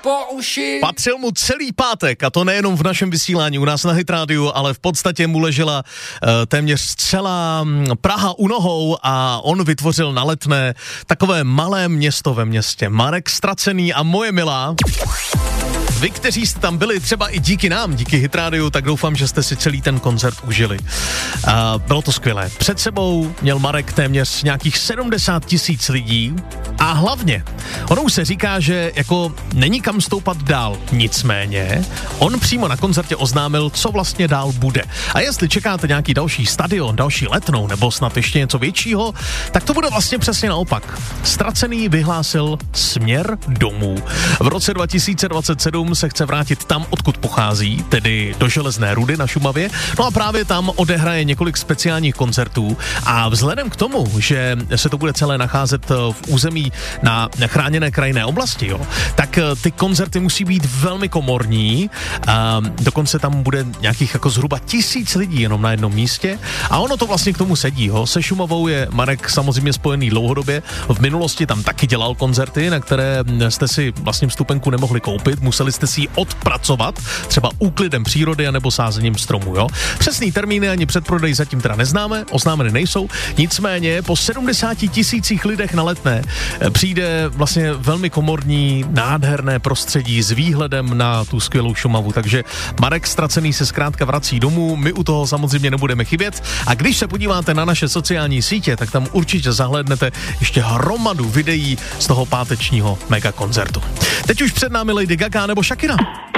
po uši. Patřil mu celý pátek, a to nejenom v našem vysílání u nás na Hit Radio, ale v podstatě mu ležela téměř celá Praha u nohou a on vytvořil na Letné takové malé město ve městě. Marek Ztracený a Moje milá. Vy, kteří jste tam byli třeba i díky nám, díky Hit Radio, tak doufám, že jste si celý ten koncert užili. Bylo to skvělé. Před sebou měl Marek téměř nějakých 70 000 lidí a hlavně, ono už se říká, že jako není kam stoupat dál. Nicméně, on přímo na koncertě oznámil, co vlastně dál bude. A jestli čekáte nějaký další stadion, další Letnou nebo snad ještě něco většího, tak to bude vlastně přesně naopak. Ztracený vyhlásil směr domů. V roce 2027 se chce vrátit tam, odkud pochází, tedy do Železné Rudy na Šumavě. No a právě tam odehraje několik speciálních koncertů a vzhledem k tomu, že se to bude celé nacházet v území na chráněné krajinné oblasti, jo, tak ty koncerty musí být velmi komorní. Dokonce tam bude nějakých jako zhruba 1000 lidí jenom na jednom místě a ono to vlastně k tomu sedí. Jo. Se Šumavou je Marek samozřejmě spojený dlouhodobě. V minulosti tam taky dělal koncerty, na které jste si vlastně vstupenku nemohli koupit, museli jste si ji odpracovat, třeba úklidem přírody anebo sázením stromů. Jo. Přesný termíny ani předprodej zatím teda neznáme, oznámeny nejsou, nicméně po 70 000 lidech na Letné přijde vlastně velmi komorní, nádherné prostředí s výhledem na tu skvělou Šumavu, takže Marek Ztracený se zkrátka vrací domů, my u toho samozřejmě nebudeme chybět a když se podíváte na naše sociální sítě, tak tam určitě zahlédnete ještě hromadu videí z toho pátečního megakoncertu. Teď už před námi Lady Gaga nebo Shakira.